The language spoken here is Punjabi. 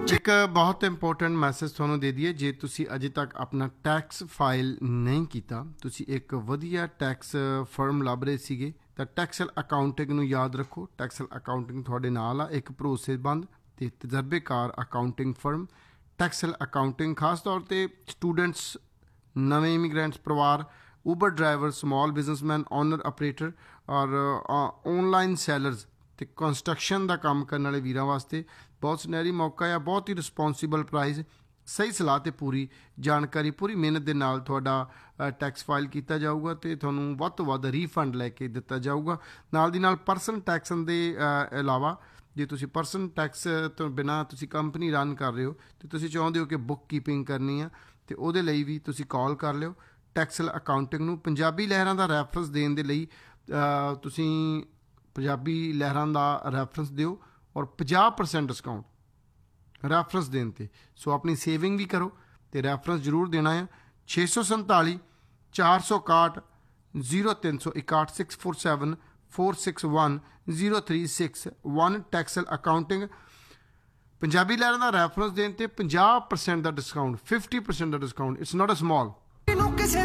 एक बहुत इंपॉर्टेंट मैसेज ਤੁਹਾਨੂੰ ਦੇ ਦਈਏ ਜੇ ਤੁਸੀਂ ਅਜੇ ਤੱਕ ਆਪਣਾ ਟੈਕਸ ਫਾਈਲ ਨਹੀਂ ਕੀਤਾ ਤੁਸੀਂ ਇੱਕ ਵਧੀਆ ਟੈਕਸ ਫਰਮ ਲੱਭ ਰਹੇ ਸੀਗੇ ਤਾਂ ਟੈਕਸਲ ਅਕਾਊਂਟਿੰਗ ਨੂੰ ਯਾਦ ਰੱਖੋ ਟੈਕਸਲ ਅਕਾਊਂਟਿੰਗ ਤੁਹਾਡੇ ਨਾਲ ਆ ਇੱਕ ਭਰੋਸੇਮੰਦ ਤੇ ਤਜਰਬੇਕਾਰ ਅਕਾਊਂਟਿੰਗ ਫਰਮ ਟੈਕਸਲ ਅਕਾਊਂਟਿੰਗ ਖਾਸ ਤੌਰ ਤੇ ਸਟੂਡੈਂਟਸ ਨਵੇਂ ਇਮੀਗ੍ਰੈਂਟਸ ਪਰਿਵਾਰ Uber driver small businessman owner operator ਔਰ ਆਨਲਾਈਨ ਸੈਲਰਸ ਤੇ ਕੰਸਟਰਕਸ਼ਨ ਦਾ ਕੰਮ ਕਰਨ ਵਾਲੇ ਵੀਰਾਂ ਵਾਸਤੇ ਬਹੁਤ ਸੁਨਹਿਰੀ ਮੌਕਾ ਆ ਬਹੁਤ ਹੀ ਰਿਸਪੌਂਸੀਬਲ ਪ੍ਰਾਈਸ ਸਹੀ ਸਲਾਹ ਤੇ ਪੂਰੀ ਜਾਣਕਾਰੀ ਪੂਰੀ ਮਿਹਨਤ ਦੇ ਨਾਲ ਤੁਹਾਡਾ ਟੈਕਸ ਫਾਈਲ ਕੀਤਾ ਜਾਊਗਾ ਅਤੇ ਤੁਹਾਨੂੰ ਵੱਧ ਤੋਂ ਵੱਧ ਰੀਫੰਡ ਲੈ ਕੇ ਦਿੱਤਾ ਜਾਊਗਾ ਨਾਲ ਦੀ ਨਾਲ ਪਰਸਨ ਟੈਕਸ ਦੇ ਇਲਾਵਾ ਜੇ ਤੁਸੀਂ ਪਰਸਨ ਟੈਕਸ ਤੋਂ ਬਿਨਾਂ ਤੁਸੀਂ ਕੰਪਨੀ ਰਨ ਕਰ ਰਹੇ ਹੋ ਅਤੇ ਤੁਸੀਂ ਚਾਹੁੰਦੇ ਹੋ ਕਿ ਬੁੱਕ ਕੀਪਿੰਗ ਕਰਨੀ ਆ ਅਤੇ ਉਹਦੇ ਲਈ ਵੀ ਤੁਸੀਂ ਕਾਲ ਕਰ ਲਿਓ ਟੈਕਸਲ ਅਕਾਊਂਟਿੰਗ ਨੂੰ ਪੰਜਾਬੀ ਲਹਿਰਾਂ ਦਾ ਰੈਫਰੈਂਸ ਦੇਣ ਦੇ ਲਈ ਤੁਸੀਂ ਪੰਜਾਬੀ ਲਹਿਰਾਂ ਦਾ ਰੈਫਰੈਂਸ ਦਿਓ ਔਰ 50% ਡਿਸਕਾਊਂਟ ਰੈਫਰੈਂਸ ਦੇਣ 'ਤੇ ਸੋ ਆਪਣੀ ਸੇਵਿੰਗ ਵੀ ਕਰੋ ਅਤੇ ਰੈਫਰੈਂਸ ਜ਼ਰੂਰ ਦੇਣਾ ਆ 647 461 0361 647 461 0361 ਟੈਕਸਲ ਅਕਾਊਂਟਿੰਗ ਪੰਜਾਬੀ ਲਹਿਰਾਂ ਦਾ ਰੈਫਰੈਂਸ ਦੇਣ 'ਤੇ 50% ਦਾ discount 50% the discount it's not a small